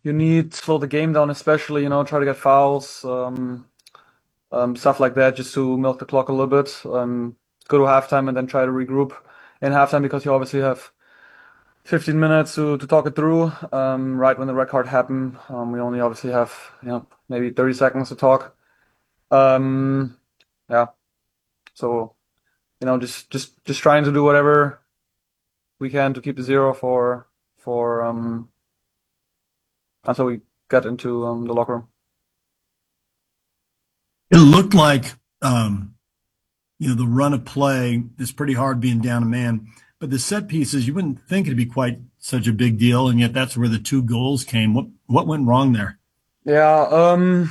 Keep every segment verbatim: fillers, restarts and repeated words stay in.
you need to slow the game down, especially, you know, try to get fouls, um, um, stuff like that, just to milk the clock a little bit. Um, go to halftime and then try to regroup in halftime because you obviously have fifteen minutes to, to talk it through. Um, right when the red card happened, um, we only obviously have, you know, maybe thirty seconds to talk. Um, yeah. So, you know, just just just trying to do whatever we can to keep the zero for for um until we get into um, the locker room. It looked like, um, you know, the run of play is pretty hard being down a man, but the set pieces, you wouldn't think it'd be quite such a big deal, and yet that's where the two goals came. What what went wrong there? Yeah, um,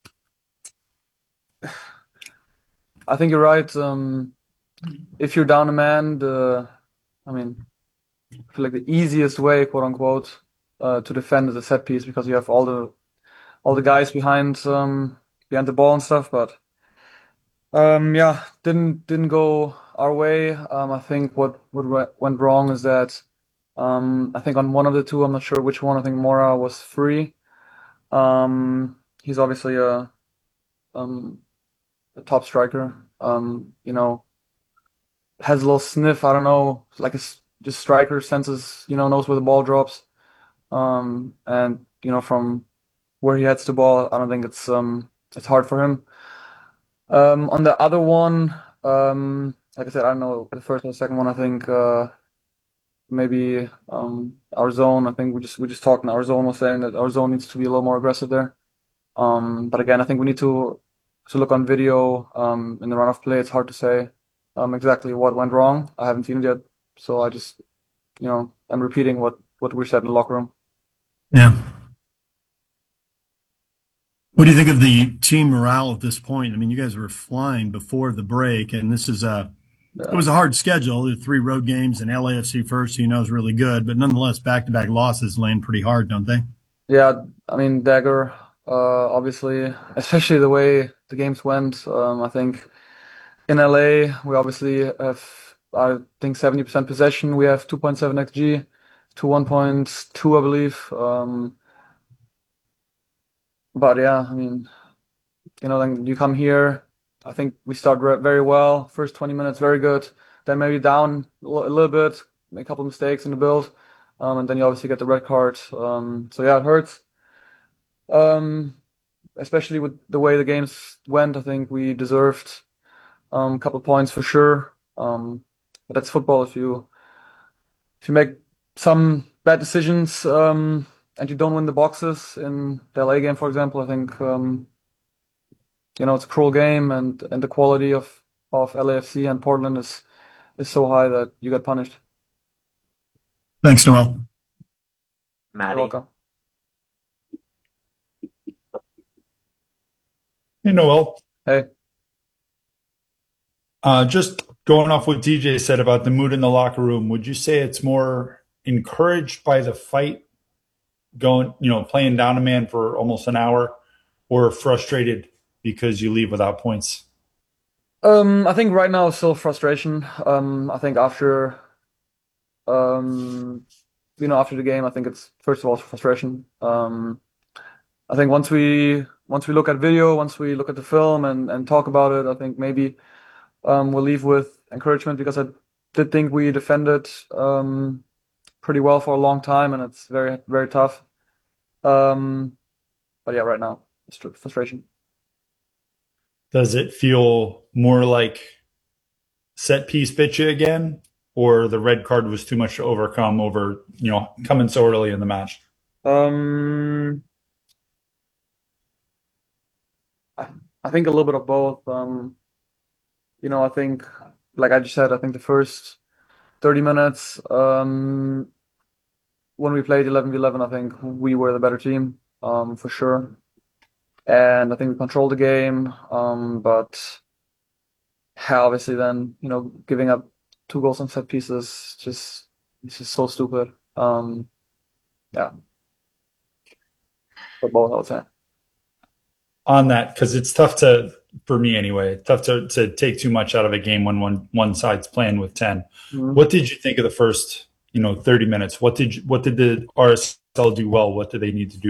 I think you're right. Um, if you're down a man, the I mean, I feel like the easiest way, quote unquote, uh, to defend is a set piece because you have all the all the guys behind um behind the ball and stuff. But um, yeah, didn't didn't go our way. Um, I think what what went wrong is that um, I think on one of the two, I'm not sure which one. I think Mora was free. Um, he's obviously a um a top striker. Um, you know, has a little sniff. I don't know, like a s- just striker senses. You know, knows where the ball drops. Um, and you know from where he heads the ball, I don't think it's um it's hard for him. Um, on the other one, um, like I said, I don't know the first and the second one. I think uh maybe um our zone. I think we just we just talked, and our zone was saying that our zone needs to be a little more aggressive there. Um, but again, I think we need to to look on video um, in the run of play. It's hard to say um, exactly what went wrong. I haven't seen it yet, so I just you know I'm repeating what what we said in the locker room. Yeah. What do you think of the team morale at this point? I mean, you guys were flying before the break, and this is a it Yeah, was a hard schedule. There were three road games and L A F C first, who you know is really good, but nonetheless, back to back losses land pretty hard, don't they? yeah. I mean Dagger, uh, obviously, especially the way the games went. Um, I think in L A we obviously have I think seventy percent possession. We have two point seven X G to one point two, I believe. Um, but yeah, I mean. You know, then you come here. I think we start re- very well. First twenty minutes, very good. Then maybe down a li- a little bit, make a couple mistakes in the build, um, and then you obviously get the red card. Um, so yeah, it hurts. Um, especially with the way the games went. I think we deserved um, a couple points for sure. Um, but that's football. If you if you make some bad decisions um, and you don't win the boxes in the L A game, for example, I think. Um, you know, it's a cruel game, and and the quality of of L A F C and Portland is is so high that you get punished. Thanks, Noel. You're Maddie. welcome. Hey, Noel. Hey, Uh, just going off what D J said about the mood in the locker room, would you say it's more encouraged by the fight going, you know, playing down a man for almost an hour, or frustrated because you leave without points? um, I think right now it's still frustration. Um, I think after um, you know, after the game, I think it's first of all frustration. Um, I think once we once we look at video, once we look at the film and and talk about it, I think maybe um we'll leave with encouragement because I did think we defended um pretty well for a long time, and it's very very tough. Um, but yeah, right now it's tr- frustration. Does it feel more like set piece bit you again, or the red card was too much to overcome over, you know, coming so early in the match? Um, I, I think a little bit of both. Um, you know, I think, like I just said, I think the first thirty minutes, um, when we played eleven v eleven, I think we were the better team, um, for sure. And I think we controlled the game. Um, but yeah, obviously then, you know, giving up two goals on set pieces, just, it's just so stupid. Um, yeah, for both, I would say. On that, because it's tough to, for me anyway, tough to, to take too much out of a game when one one side's playing with ten. Mhm. What did you think of the first, you know, thirty minutes? What did you, what did the R S L do well? What do they need to do